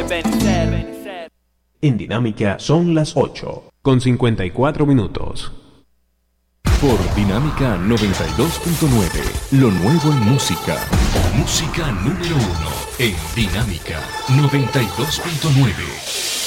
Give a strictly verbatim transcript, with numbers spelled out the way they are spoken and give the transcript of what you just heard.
En Dinámica son las ocho, con cincuenta y cuatro minutos. Por Dinámica noventa y dos punto nueve, lo nuevo en música. Música número uno en Dinámica noventa y dos punto nueve.